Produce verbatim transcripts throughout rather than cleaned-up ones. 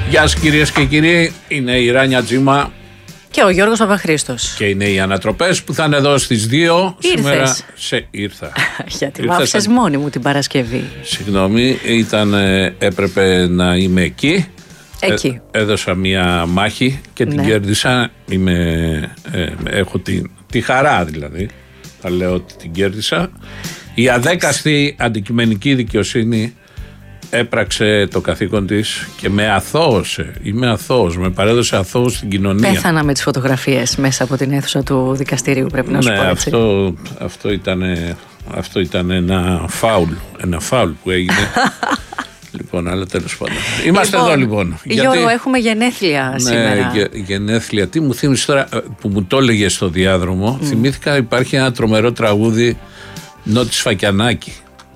Γεια σας κυρίες και κύριοι, είναι η Ράνια Τζίμα και ο Γιώργος Παπαχρήστος. Και είναι οι ανατροπές που θα είναι εδώ στις δύο. Ήρθες. Σήμερα σε ήρθα. Γιατί μ' άφησες σαν... μόνη μου την Παρασκευή. Συγγνώμη, ήταν, έπρεπε να είμαι εκεί. Εκεί. Ε, έδωσα μια μάχη και την ναι. κέρδισα. Είμαι, ε, έχω τη, τη χαρά δηλαδή. Θα λέω ότι την κέρδισα. Η αδέκαστη αντικειμενική δικαιοσύνη έπραξε το καθήκον της και με αθώωσε. Είμαι αθώος, με παρέδωσε αθώος στην κοινωνία. Πέθανα με τις φωτογραφίες μέσα από την αίθουσα του δικαστηρίου, πρέπει να σου ναι, πω έτσι. Αυτό, αυτό, ήταν, αυτό ήταν ένα φάουλ, ένα φάουλ που έγινε. Λοιπόν, αλλά τέλος πάντων. Είμαστε λοιπόν, εδώ λοιπόν. Γιώργο, γιατί... έχουμε γενέθλια ναι, σήμερα. Γε, γενέθλια. Τι μου θύμισε τώρα που μου το έλεγε στο διάδρομο. Mm. Θυμήθηκα υπάρχει ένα τρομερό τραγούδι Νότι Σφακιανάκη.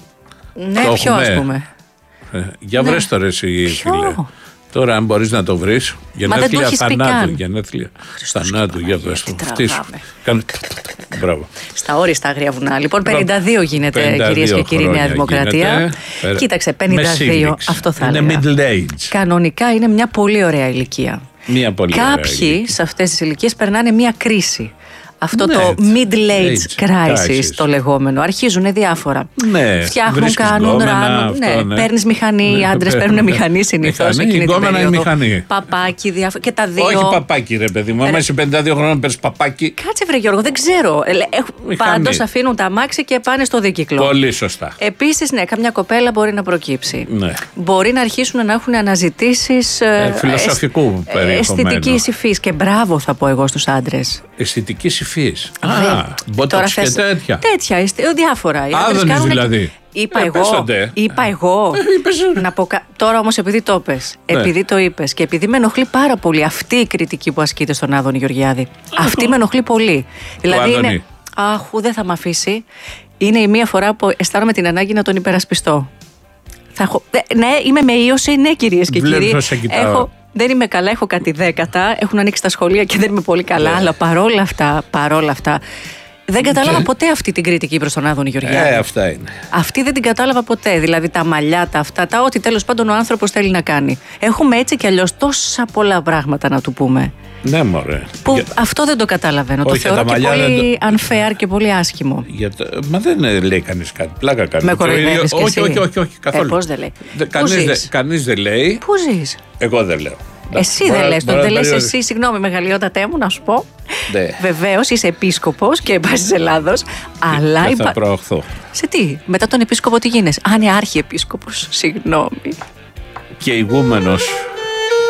Ναι, το ποιο ας πούμε. Ε, για ναι. βρες το ρε εσύ φίλε. Τώρα αν μπορείς να το βρεις. Γενέθλια θανάτου. Γενέθλια θανάτου. Για βρες το. Κάνε... Μπράβο. Στα όριστα αγρία βουνά. Λοιπόν, πενήντα δύο γίνεται, κυρίες και κύριοι, Νέα Δημοκρατία. Γίνεται. Κοίταξε, πενήντα δύο, αυτό θα είναι έλεγα. Middle age. Κανονικά είναι μια πολύ ωραία ηλικία. Μια πολύ Κάποιοι ωραία ηλικία. σε αυτές τις ηλικίες περνάνε μια κρίση. Αυτό ναι, το middle age crisis το λεγόμενο. Αρχίζουν διάφορα. Ναι, φτιάχνουν, κάνουν, ράνουν. Ναι, ναι. Παίρνεις μηχανή, ναι, οι άντρες παίρνουν μηχανή συνήθως. Η γκόμενα είναι μηχανή. Παπάκι, διάφορα. Και τα δύο. Όχι παπάκι, ρε παιδί μου. Άμα είσαι πενήντα δύο χρόνων, παίρνεις παπάκι. Κάτσε, βρε Γιώργο, δεν ξέρω. Πάντως αφήνουν τα αμάξι και πάνε στο δίκυκλο. Πολύ σωστά. Επίσης, ναι, καμιά κοπέλα μπορεί να προκύψει. Ναι. Μπορεί να αρχίσουν να έχουν αναζητήσεις ε, φιλοσοφικού περιεχομένου. Αισθητικής υφής. Και μπράβο, θα πω εγώ στους άντρες. Αισθητικής υφής. Α, μπότοξ και τέτοια. Τέτοια, διάφορα. Άδωνης δηλαδή. Είπα ε, εγώ. Είπα εγώ. Ε, να πω, τώρα όμως επειδή το είπες, ναι. επειδή το είπες και επειδή με ενοχλεί πάρα πολύ αυτή η κριτική που ασκείται στον Άδωνη Γεωργιάδη. Αυτή με ενοχλεί πολύ. Δηλαδή είναι. Αχού, δεν θα με αφήσει. Είναι η μία φορά που αισθάνομαι την ανάγκη να τον υπερασπιστώ. Θα έχω, ναι, είμαι με ίωση, ναι, κυρίες και κύριοι. Έχω, δεν είμαι καλά, έχω κάτι δέκατα. Έχουν ανοίξει τα σχολεία και δεν είμαι πολύ καλά. Yeah. Αλλά παρόλα αυτά, παρόλα αυτά, δεν κατάλαβα και... ποτέ αυτή την κριτική προς τον Άδωνη Γεωργιάδη. Ε, αυτά είναι. Αυτή δεν την κατάλαβα ποτέ. Δηλαδή τα μαλλιά, τα αυτά, τα ό,τι τέλος πάντων ο άνθρωπος θέλει να κάνει. Έχουμε έτσι κι αλλιώς τόσα πολλά πράγματα να του πούμε. Ναι, μωρέ. Που για... αυτό δεν το καταλαβαίνω. Όχι, το θεωρώ και πολύ το... unfair και πολύ άσχημο. Για το... Μα δεν λέει κανείς κάτι. Πλάκα κάνει. Με κοροϊδεύεις και όχι, όχι, όχι, όχι, καθόλου. Ε, πώς δεν λέει. Κανείς δε, κανείς δεν λέει. Πού ζεις? Εγώ δεν λέω. Εσύ δεν λες, τον δεν λες εσύ, συγγνώμη μεγαλειότατέ μου να σου πω. Ναι. Βεβαίως είσαι επίσκοπος και πας της Ελλάδος, αλλά... Δεν θα προαχθώ. Σε τι, μετά τον επίσκοπο τι γίνεσαι? Αν είναι άρχιεπίσκοπος, συγγνώμη. Και ηγούμενος